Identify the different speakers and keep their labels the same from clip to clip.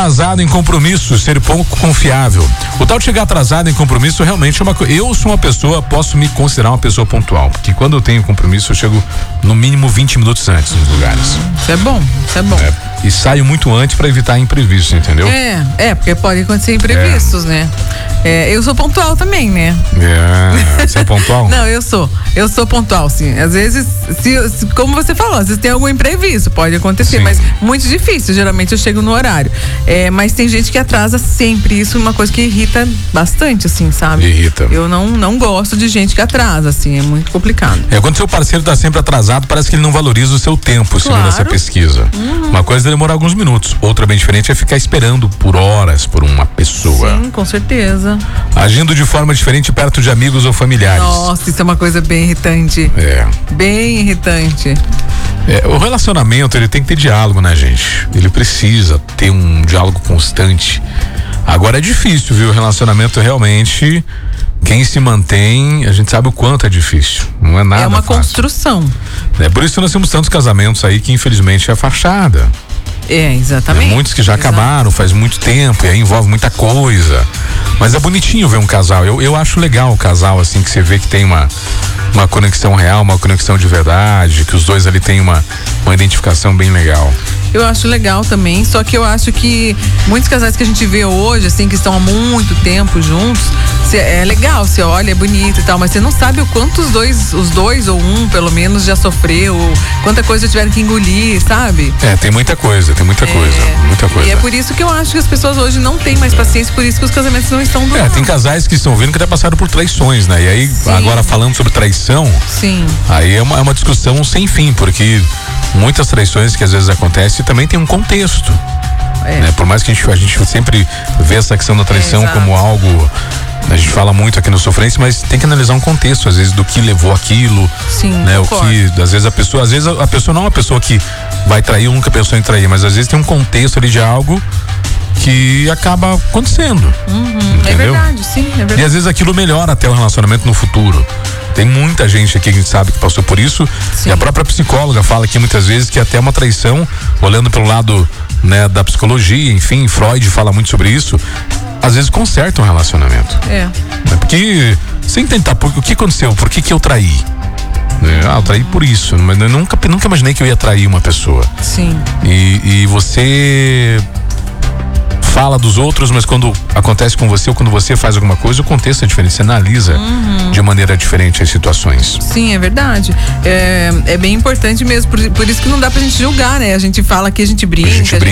Speaker 1: atrasado em compromisso, ser pouco confiável. O tal de chegar atrasado em compromisso realmente é uma coisa. Eu sou uma pessoa, posso me considerar uma pessoa pontual, porque quando eu tenho compromisso eu chego no mínimo 20 minutos antes nos lugares.
Speaker 2: Isso é bom, isso é bom.
Speaker 1: E saio muito antes para evitar imprevistos, entendeu?
Speaker 2: Porque pode acontecer imprevistos, né? Eu sou pontual também, né?
Speaker 1: Você é pontual?
Speaker 2: Não, eu sou pontual, sim. Às vezes, se como você falou, às vezes tem algum imprevisto, pode acontecer,
Speaker 1: sim.
Speaker 2: Mas muito difícil, geralmente eu chego no horário. Mas tem gente que atrasa sempre, isso é uma coisa que irrita bastante, assim, sabe?
Speaker 1: Irrita.
Speaker 2: Eu não gosto de gente que atrasa, assim, é muito complicado.
Speaker 1: Quando seu parceiro tá sempre atrasado, parece que ele não valoriza o seu tempo, segundo essa pesquisa. Uma coisa é demorar alguns minutos, outra bem diferente é ficar esperando por horas por uma pessoa.
Speaker 2: Sim, com certeza.
Speaker 1: Agindo de forma diferente perto de amigos ou familiares.
Speaker 2: Nossa, isso é uma coisa bem irritante. Bem irritante.
Speaker 1: O relacionamento, ele tem que ter diálogo, né, gente? Ele precisa ter um diálogo constante. Agora é difícil, viu? O relacionamento realmente, quem se mantém, a gente sabe o quanto é difícil. Não é nada
Speaker 2: fácil. É uma construção.
Speaker 1: Por isso que nós temos tantos casamentos aí que infelizmente é fachada.
Speaker 2: Exatamente.
Speaker 1: Muitos que já acabaram faz muito tempo e aí envolve muita coisa. Mas é bonitinho ver um casal. Eu acho legal o casal, assim, que você vê que tem uma conexão real, uma conexão de verdade, que os dois ali têm uma identificação bem legal.
Speaker 2: Eu acho legal também, só que eu acho que muitos casais que a gente vê hoje, assim, que estão há muito tempo juntos, é legal, você olha, é bonito e tal, mas você não sabe o quanto os dois ou um, pelo menos, já sofreu, quanta coisa tiveram que engolir, sabe?
Speaker 1: Tem muita coisa, muita coisa.
Speaker 2: E é por isso que eu acho que as pessoas hoje não têm mais paciência, por isso que os casamentos não estão durando.
Speaker 1: Tem casais que estão vindo que até passaram por traições, né? E aí, agora falando sobre traição, aí é uma discussão sem fim, porque muitas traições que às vezes acontecem também tem um contexto. Né? Por mais que a gente sempre vê essa questão da traição como algo, a gente fala muito aqui no Sofrência, mas tem que analisar um contexto, às vezes, do que levou aquilo. Né? O que, às vezes a pessoa não é uma pessoa que vai trair ou nunca pensou em trair, mas às vezes tem um contexto ali de algo que acaba acontecendo. Entendeu?
Speaker 2: É verdade, sim, é verdade.
Speaker 1: E às vezes aquilo melhora até o relacionamento no futuro. Tem muita gente aqui que a gente sabe que passou por isso. E a própria psicóloga fala aqui muitas vezes que até uma traição, olhando pelo lado, né, da psicologia, enfim, Freud fala muito sobre isso, às vezes conserta um relacionamento. Porque sem tentar, o que aconteceu? Por que eu traí? Eu traí por isso, mas eu nunca imaginei que eu ia trair uma pessoa. E você fala dos outros, mas quando acontece com você ou quando você faz alguma coisa, o contexto é diferente, você analisa de maneira diferente as situações.
Speaker 2: Sim, é verdade. É bem importante mesmo, por isso que não dá pra gente julgar, né? A gente fala aqui, a gente brinca.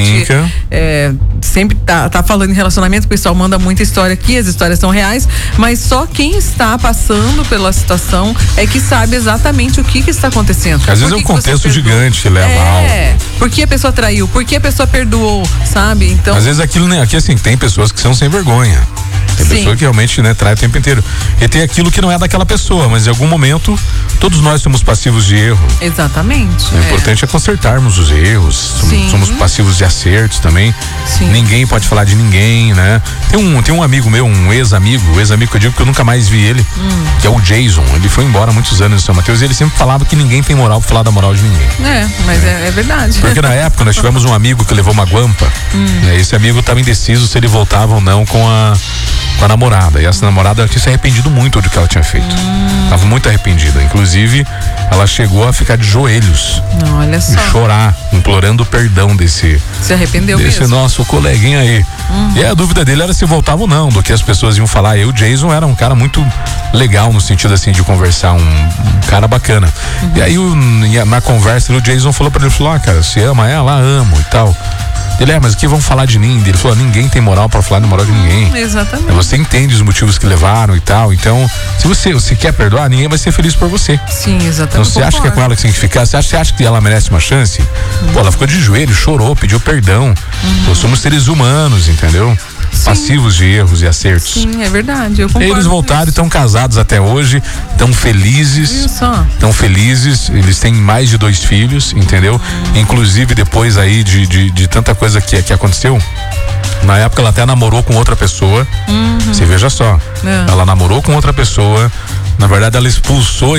Speaker 2: Sempre tá falando em relacionamento, o pessoal manda muita história aqui, as histórias são reais, mas só quem está passando pela situação é que sabe exatamente o que está acontecendo.
Speaker 1: Às vezes é um contexto gigante que leva a algo.
Speaker 2: Por que a pessoa traiu? Por que a pessoa perdoou? Sabe? Então.
Speaker 1: Às vezes aquilo, né? Aqui assim, tem pessoas que são sem vergonha. Tem pessoa que realmente, né, trai o tempo inteiro. E tem aquilo que não é daquela pessoa, mas em algum momento todos nós somos passivos de erro.
Speaker 2: Exatamente.
Speaker 1: O importante é consertarmos os erros. Somos passivos de acertos também. Ninguém pode falar de ninguém, né? Tem um amigo meu, um ex-amigo que eu digo que eu nunca mais vi ele, que é o Jason. Ele foi embora há muitos anos em São Mateus e ele sempre falava que ninguém tem moral pra falar da moral de ninguém.
Speaker 2: Mas é verdade.
Speaker 1: Porque na época nós tivemos um amigo que levou uma guampa, né? Esse amigo estava indeciso se ele voltava ou não com a namorada. E essa namorada tinha se arrependido muito do que ela tinha feito. Tava muito arrependida. Inclusive, ela chegou a ficar de joelhos.
Speaker 2: Olha só.
Speaker 1: E chorar, implorando perdão desse.
Speaker 2: Se arrependeu mesmo.
Speaker 1: Nosso coleguinha aí. E a dúvida dele era se voltava ou não, do que as pessoas iam falar. O Jason era um cara muito legal no sentido assim de conversar, um cara bacana. E aí na conversa o Jason falou pra ele, cara, você ama ela? Amo e tal. Ele, mas o que vão falar de mim? Ele falou, ninguém tem moral pra falar de moral de ninguém.
Speaker 2: Exatamente.
Speaker 1: Você entende os motivos que levaram e tal. Então, se você quer perdoar, ninguém vai ser feliz por você.
Speaker 2: Sim, exatamente.
Speaker 1: Então, você acha que é com ela que tem que ficar? Você acha que ela merece uma chance? Ela ficou de joelho, chorou, pediu perdão. Nós somos seres humanos, entendeu? Passivos de erros e acertos.
Speaker 2: Sim, é verdade, eu concordo.
Speaker 1: Eles voltaram e estão casados até hoje, estão felizes. Estão felizes, eles têm mais de 2 filhos, entendeu? Inclusive depois aí de tanta coisa que aconteceu, na época ela até namorou com outra pessoa. Você veja só, ela namorou com outra pessoa. Na verdade ela expulsou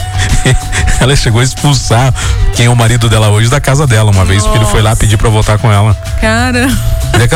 Speaker 1: ela chegou a expulsar quem é o marido dela hoje da casa dela uma vez, porque ele foi lá pedir pra voltar com ela.
Speaker 2: Cara.